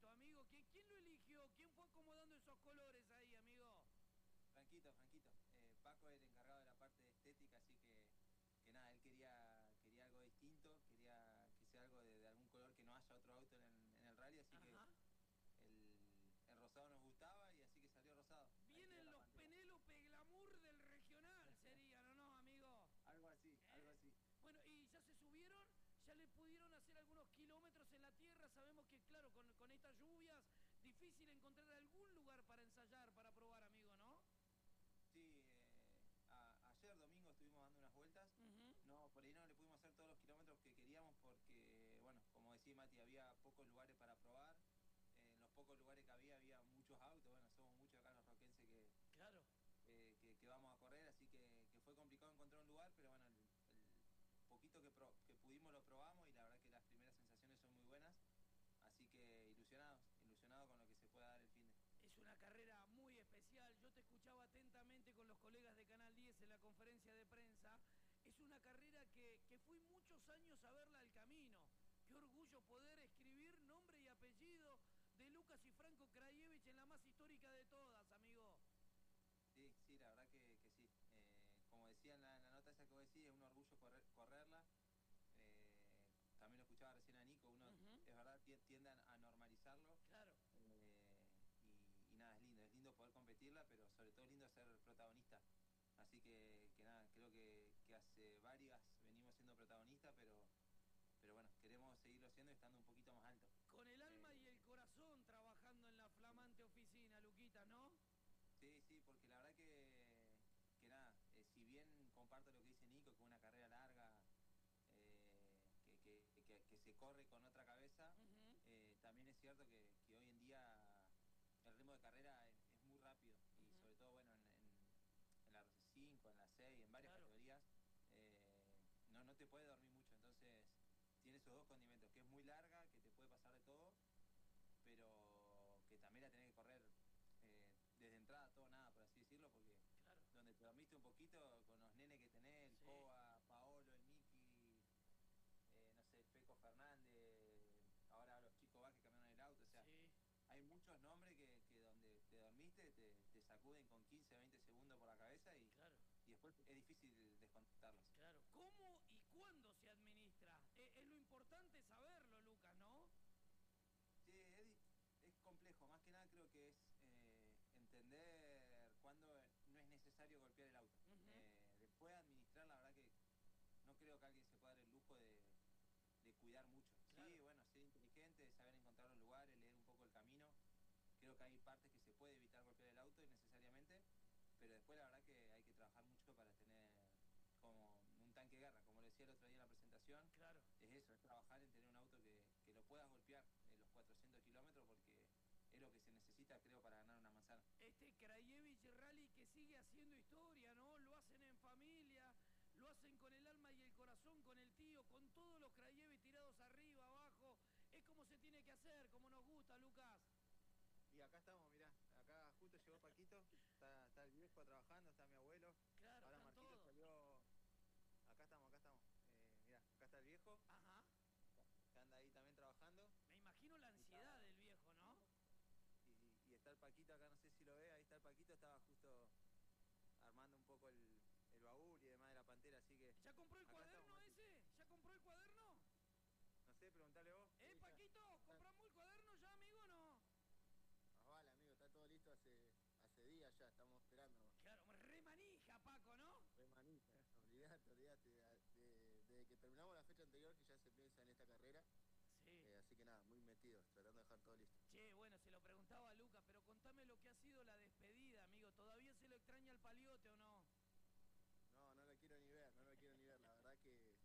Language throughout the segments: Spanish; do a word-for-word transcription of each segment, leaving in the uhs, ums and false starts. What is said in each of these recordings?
auto, amigo? ¿Quién, quién lo eligió? ¿Quién fue acomodando esos colores ahí, amigo? Franquito, Franquito. Eh, Paco es el encargado de la parte de estética, así que, que nada, él quería, quería algo distinto, quería que sea algo de, de algún color que no haya otro auto en el, en el rally, así que Ajá. el, el rosado nos gustaba y así que salió rosado. Ahí quedó Vienen la los pantera. Penélope Glamour del regional, serían, ¿o no, amigo? Algo así, algo ¿Eh? así. Bueno, ¿y ya se subieron? ¿Ya le pudieron hacer algunos kilómetros en la tierra? Sabemos que, claro, con, con estas lluvias, difícil encontrar algún lugar para ensayar, para probar, amigo, ¿no? Sí, eh, a- ayer domingo estuvimos dando unas vueltas. Ujú. No, por ahí no le pudimos hacer todos los kilómetros que queríamos porque, bueno, como decía Mati, había pocos lugares para probar. Eh, en los pocos lugares que había, había muchos autos. Bueno, somos muchos acá los roquenses que, Claro. eh, que, que vamos a correr, así que, que fue complicado encontrar un lugar, pero bueno, el, el poquito que, pro, que pudimos lo probamos y la verdad que las primeras sensaciones son muy buenas. Así que ilusionados, ilusionados con lo que se pueda dar el fin de. Es una carrera muy especial. Yo te escuchaba atentamente con los colegas de Canal diez en la conferencia de prensa. Es una carrera que, que fui muchos años a verla al camino. Qué orgullo poder escribir nombre y apellido de Lucas y Franco Krajewicz en la más histórica de todas, amigo. Sí, sí, la verdad que, que sí. Eh, como decía en la, en la nota esa que vos decís, es un orgullo correr, correrla. Eh, también lo escuchaba recién a Nico, uno Ujú. es verdad tie- tiendan a normalizarlo. Claro. eh, y, y nada, es lindo, es lindo poder competirla, pero sobre todo es lindo ser protagonista. Así que, que nada, creo que, que hace varias venimos siendo protagonistas, pero, pero bueno, queremos seguirlo siendo y estando un poquito más alto. Con el alma y Eh, el corazón trabajando en la flamante oficina, Luquita, ¿no? Sí, sí, porque la verdad que, que nada, eh, si bien comparto lo que dice Nico, que es una carrera larga, eh, que, que, que, que se corre con otra cabeza, Ujú. eh, también es cierto que, que hoy en día el ritmo de carrera es, es muy rápido y Ujú. sobre todo, bueno, en, en, en la cinco, en la seis, en varias Claro. categorías, eh, no, no te puede dormir mucho, entonces tiene esos dos condimentos, que es muy larga, que te puede pasar de todo, pero que también la tenés que correr eh, desde entrada todo nada, por así decirlo, porque Claro. donde te dormiste un poquito con los nenes que tenés, el Sí. Coa, Paolo, el Miki, eh, no sé, el Feco Fernández, ahora los chicos va que cambiaron el auto, o sea, Sí. hay muchos nombres que, que donde te dormiste te, te sacuden con quince, veinte segundos por la cabeza y, Claro. y después es difícil descontarlos. Claro. ¿Cómo y cuándo se administra? Eh, es lo importante saberlo, Lucas, ¿no? Sí, es, di- es complejo. Más que nada creo que es eh, entender cuándo no es necesario golpear el auto. Ujú. Eh, después administrar, la verdad que no creo que alguien se pueda dar el lujo de, de cuidar mucho. Claro. Sí, bueno, ser inteligente, saber encontrar los lugares, leer un poco el camino. Creo que hay partes que se puede evitar golpear el auto innecesariamente, pero después la verdad que hay que trabajar mucho para tener como un tanque de guerra. Como lo decía el otro día en la presentación, Claro. es eso, es trabajar en tener un auto que, que lo puedas golpear en los cuatrocientos kilómetros porque es lo que se necesita, creo, para ganar una manzana. Este Krajewicz Rally que sigue haciendo historia, ¿no? Lo hacen en familia, lo hacen con el alma y el corazón, con el tío, con todos los Krajewicz tirados arriba, abajo. Es como se tiene que hacer, como nos gusta, Lucas. Y acá estamos, mirá, acá justo llegó Paquito, está, está el viejo trabajando, está mi abuelo, Claro, ahora están Marquito todos. salió, acá estamos, acá estamos, eh, mirá, acá está el viejo, Ajá. que anda ahí también trabajando, Me imagino la y ansiedad está, del viejo, ¿no? y, y está el Paquito acá, no sé si lo ve, ahí está el Paquito, estaba justo armando un poco el, el baúl y demás de la pantera, así que ¿Ya compró el acá estamos, cuaderno Mati. ese? ¿Ya compró el cuaderno? No sé, preguntale vos. ¿Eh, Sí, ya. Paquito? Ya. ¿Compramos el cuaderno ya, amigo, o no? Más vale, amigo, está todo listo hace, hace días ya, estamos esperando nomás. Claro, re manija, Paco, ¿no? Re manija, olvídate, olvídate. de- de- Desde que terminamos la fecha anterior que ya se piensa en esta carrera, Sí. eh, así que nada, muy metidos, tratando de dejar todo listo. Che, bueno, se lo preguntaba a Lucas, pero contame lo que ha sido la despedida, amigo. ¿Todavía se lo extraña el paliote o no? No, no lo quiero ni ver, no lo quiero ni ver, la verdad que,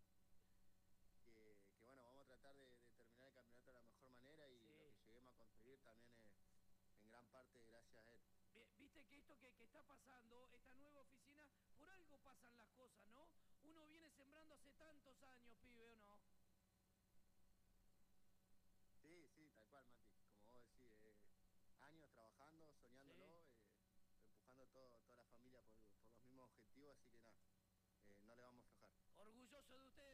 que, que, bueno, vamos a tratar de, de terminar el campeonato de la mejor manera y Sí. lo que lleguemos a conseguir también es en gran parte gracias a él. Vi- Viste que esto que, que está pasando, esta nueva oficina, por algo pasan las cosas, ¿no? Uno viene sembrando hace tantos años, pibe, ¿o no? Sí, sí, tal cual, Mati, como vos decís, eh, años trabajando, soñándolo, eh, empujando todo, toda la familia por, por los mismos objetivos, así que nada, eh, no le vamos a aflojar. Orgulloso de ustedes.